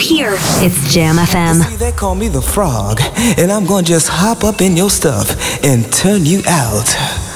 here. It's Jam FM. See, they call me the frog, and I'm gonna just hop up in your stuff and turn you out.